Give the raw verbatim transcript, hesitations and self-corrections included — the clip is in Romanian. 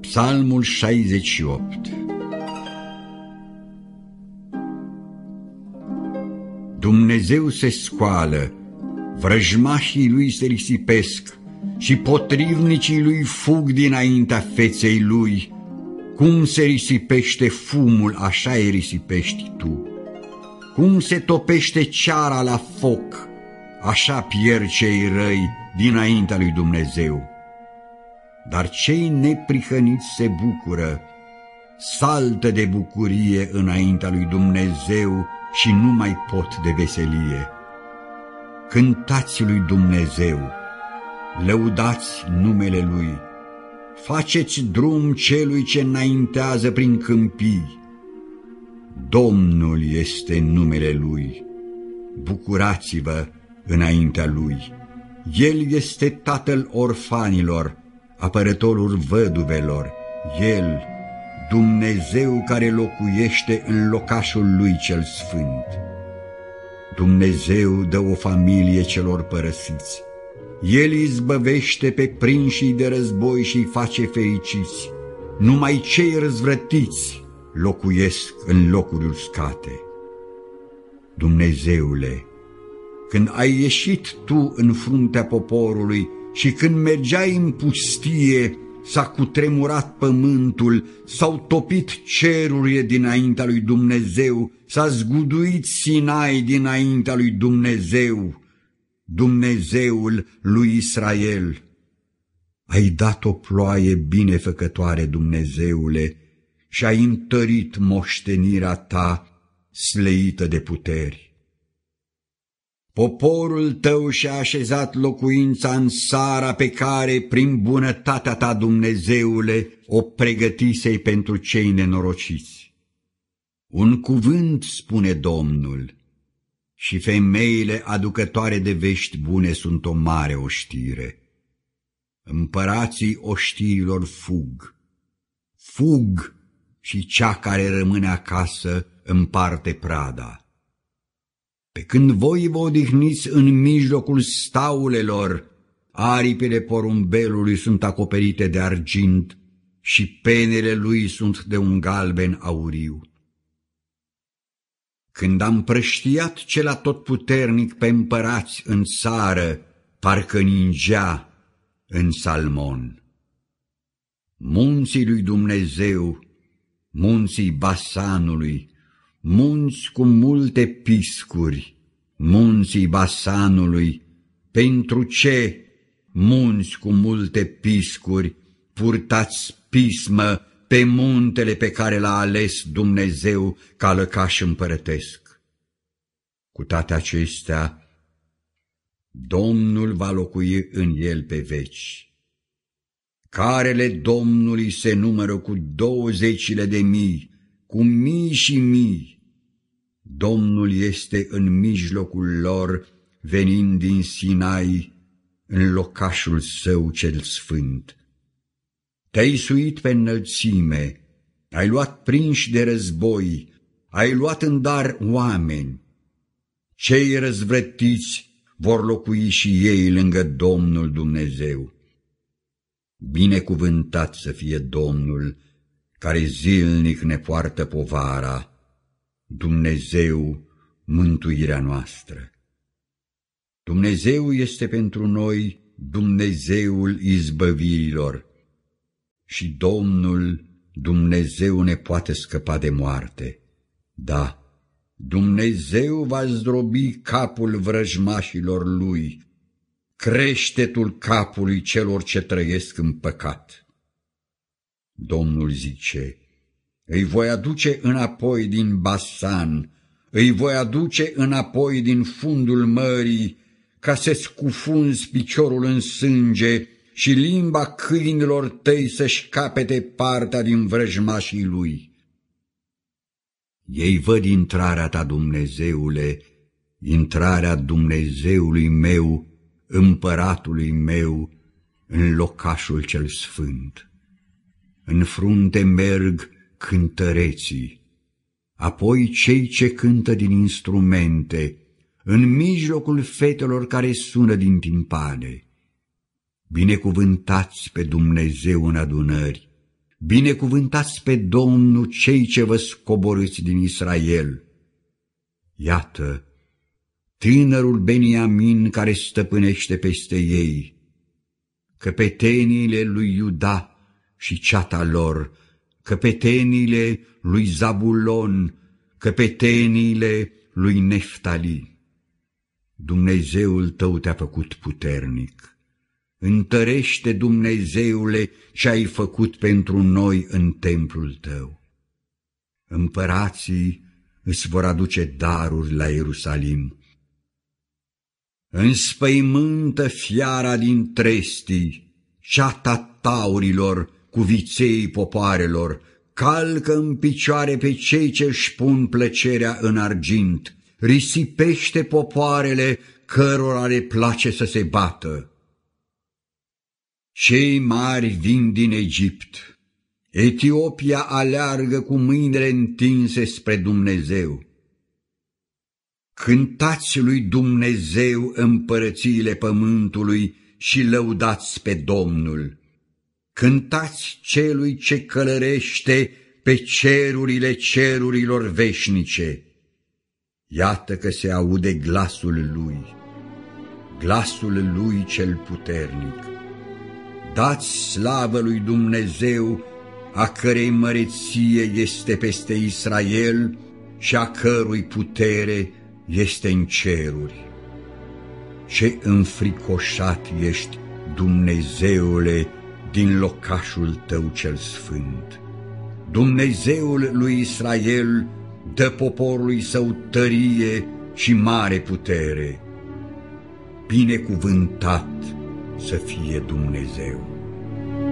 Psalmul șaizeci și opt. Dumnezeu se scoală, vrăjmașii lui se risipesc și potrivnicii lui fug dinaintea feței lui. Cum se risipește fumul, așa îi risipești tu. Cum se topește ceara la foc, așa pierd cei răi dinaintea lui Dumnezeu. Dar cei neprihăniți se bucură, saltă de bucurie înaintea lui Dumnezeu și nu mai pot de veselie. Cântați lui Dumnezeu, lăudați numele Lui, faceți drum celui ce înaintează prin câmpii. Domnul este numele Lui, bucurați-vă înaintea Lui. El este tatăl orfanilor, apărătorul văduvelor, El, Dumnezeu care locuiește în locașul Lui cel sfânt. Dumnezeu dă o familie celor părăsiți. El izbăvește pe prinșii de război și îi face fericiți. Numai cei răzvrătiți locuiesc în locuri uscate. Dumnezeule, când ai ieșit Tu în fruntea poporului și când mergeai în pustie, s-a cutremurat pământul, s-au topit cerurile dinaintea lui Dumnezeu, s-a zguduit Sinai dinaintea lui Dumnezeu, Dumnezeul lui Israel. Ai dat o ploaie binefăcătoare, Dumnezeule, și ai întărit moștenirea Ta sleită de puteri. Poporul Tău și-a așezat locuința în țara pe care, prin bunătatea Ta, Dumnezeule, o pregătisei pentru cei nenorociți. Un cuvânt, spune Domnul, și femeile aducătoare de vești bune sunt o mare oștire. Împărații oștirilor fug, fug și cea care rămâne acasă împarte prada. Pe când voi vă odihniți în mijlocul staulelor, aripile porumbelului sunt acoperite de argint și penele lui sunt de un galben auriu. Când am prăștiat cel atotputernic pe împărați în țară, parcă ningea în Salmon. Munții lui Dumnezeu, munții Basanului, munți cu multe piscuri, munții Basanului, pentru ce, munți cu multe piscuri, purtați pismă pe muntele pe care l-a ales Dumnezeu ca lăcaș împărătesc? Cu toate acestea, Domnul va locui în el pe veci. Carele Domnului se numără cu douăzecile de mii, cu mii și mii. Domnul este în mijlocul lor, venind din Sinai, în locașul Său cel sfânt. Te-ai suit pe înălțime, ai luat prinși de război, ai luat în dar oameni. Cei răzvrătiți vor locui și ei lângă Domnul Dumnezeu. Binecuvântat să fie Domnul, care zilnic ne poartă povara, Dumnezeu, mântuirea noastră. Dumnezeu este pentru noi Dumnezeul izbăvirilor și Domnul Dumnezeu ne poate scăpa de moarte. Da, Dumnezeu va zdrobi capul vrăjmașilor Lui, creștetul capului celor ce trăiesc în păcat. Domnul zice, îi voi aduce înapoi din Basan, îi voi aduce înapoi din fundul mării, ca să scufunzi piciorul în sânge și limba câinilor tăi să-și capete partea din vrăjmașii lui. Ei văd intrarea Ta, Dumnezeule, intrarea Dumnezeului meu, împăratului meu, în locașul cel sfânt. În frunte merg cântăreții, apoi cei ce cântă din instrumente, în mijlocul fetelor care sună din timpane. Binecuvântați pe Dumnezeu în adunări, binecuvântați pe Domnul cei ce vă scoborâți din Israel. Iată, tânărul Beniamin care stăpânește peste ei, căpeteniile lui Iuda și ceata lor, căpeteniile lui Zabulon, căpeteniile lui Neftali. Dumnezeul tău te-a făcut puternic. Întărește, Dumnezeule, ce ai făcut pentru noi în templul tău. Împărații îți vor aduce daruri la Ierusalim. Înspăimântă fiara din trestii, ceata taurilor cu viței popoarelor, calcă în picioare pe cei ce își pun plăcerea în argint, risipește popoarele cărora le place să se bată. Cei mari vin din Egipt, Etiopia aleargă cu mâinile întinse spre Dumnezeu. Cântați lui Dumnezeu împărățiile pământului și lăudați pe Domnul. Cântați celui ce călărește pe cerurile cerurilor veșnice. Iată că se aude glasul lui, glasul lui cel puternic. Dați slavă lui Dumnezeu, a cărei măreție este peste Israel și a cărui putere este în ceruri. Ce înfricoșat ești, Dumnezeule, din locașul tău cel sfânt. Dumnezeul lui Israel dă poporului său tărie și mare putere. Binecuvântat să fie Dumnezeu!